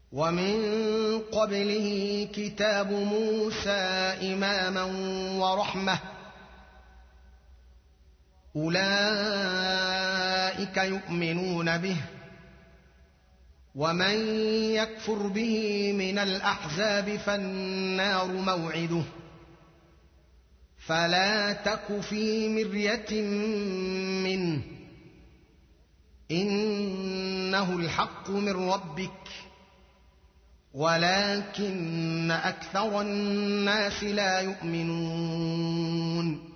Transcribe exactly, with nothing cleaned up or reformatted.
ومن قبله كتاب موسى إماما ورحمة أولئك يؤمنون به ومن يكفر به من الأحزاب فالنار موعده فلا تك في مرية منه إنه الحق من ربك ولكن أكثر الناس لا يؤمنون